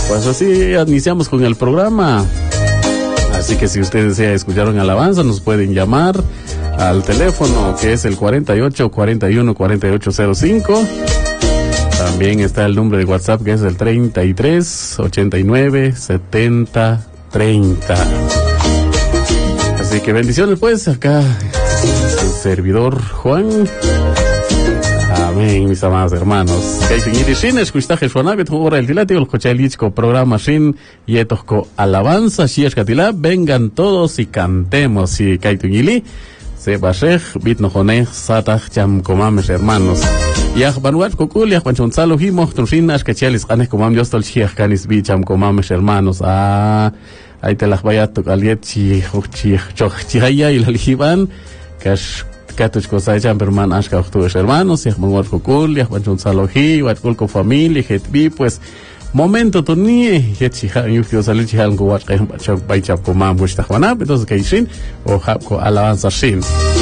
Pues así iniciamos con el programa. Así que si ustedes desea escuchar una alabanza, nos pueden llamar al teléfono que es el 48 41 4805. También está el número de WhatsApp que es el 33 89 70 30. Así que bendiciones pues, acá su servidor Juan. Amén, mis amados hermanos. Programa Shin Yetohko Alabanza, Shiashkatila, vengan todos y cantemos. Y Kaitungili, Sebashech, Bitnojoneh, Satach, Chamcomames, hermanos. Yah Banuat Kokul, Yah Panchonzalo, Himo, Tunshin, Ashkachelis, Anes Comam, Yostol, Shiachkanis, Bichamcomames, hermanos. Ahí te las vaya a tocar, Chihaya y la Liban, Cash. Katuch cosa champerman ashka tus hermanos, y manguar kokul, y panchon saloji, watkul con familia, jetbi, pues momento tuni, jetchiha, yufio salichihan go watch baichap ko mam bushta entonces que shin o hapko alabanza shin.